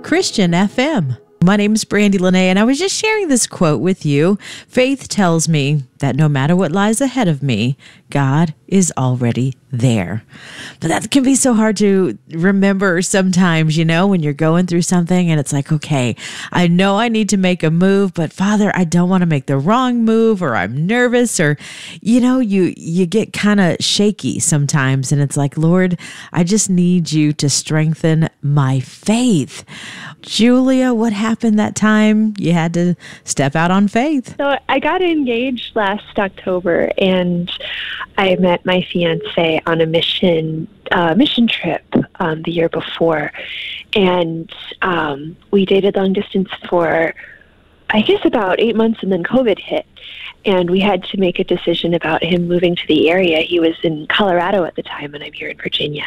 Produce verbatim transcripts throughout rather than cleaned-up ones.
Christian F M. My name is Brandy Lene, and I was just sharing this quote with you. Faith tells me that no matter what lies ahead of me, God is already there. But that can be so hard to remember sometimes, you know, when you're going through something and it's like, okay, I know I need to make a move, but Father, I don't want to make the wrong move, or I'm nervous, or, you know, you, you get kind of shaky sometimes. And it's like, Lord, I just need you to strengthen my faith. Julia, what happened that time you had to step out on faith? So I got engaged last October, and I met my fiance on a mission uh, mission trip um, the year before, and um, we dated long distance for, I guess, about eight months, and then COVID hit, and we had to make a decision about him moving to the area. He was in Colorado at the time, and I'm here in Virginia,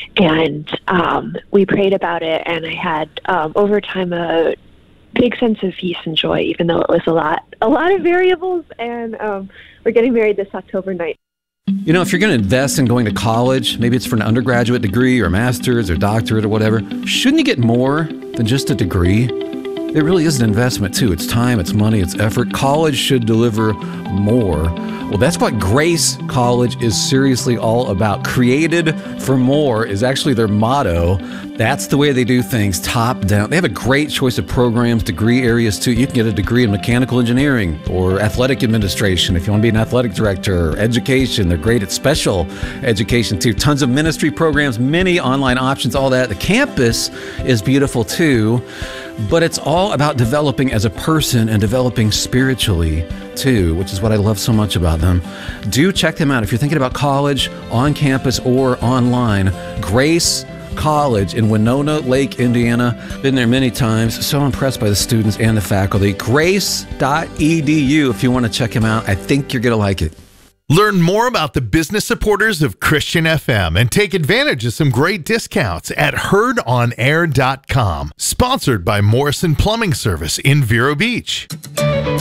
and um, we prayed about it, and I had um, over time a big sense of peace and joy, even though it was a lot, a lot of variables, and um, we're getting married this October night. You know, if you're going to invest in going to college, maybe it's for an undergraduate degree or master's or doctorate or whatever, shouldn't you get more than just a degree? It really is an investment, too. It's time, it's money, it's effort. College should deliver more. Well, that's what Grace College is seriously all about. Created for more is actually their motto. That's the way they do things, top down. They have a great choice of programs, degree areas, too. You can get a degree in mechanical engineering or athletic administration if you want to be an athletic director, or education. They're great at special education, too. Tons of ministry programs, many online options, all that. The campus is beautiful, too. But it's all about developing as a person and developing spiritually, too, which is what I love so much about them. Do check them out if you're thinking about college, on campus or online. Grace College in Winona Lake, Indiana. Been there many times. So impressed by the students and the faculty. grace dot e d u if you want to check them out. I think you're going to like it. Learn more about the business supporters of Christian F M and take advantage of some great discounts at heard on air dot com. Sponsored by Morrison Plumbing Service in Vero Beach.